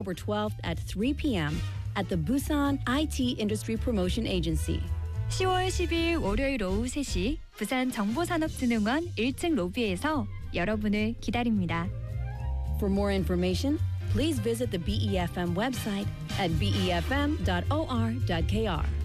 October 12th at 3 p.m. at the Busan IT Industry Promotion Agency. 10월 10일 월요일 오후 3시 부산 정보산업진흥원 1층 로비에서 여러분을 기다립니다. For more information, please visit the BEFM website at befm.or.kr.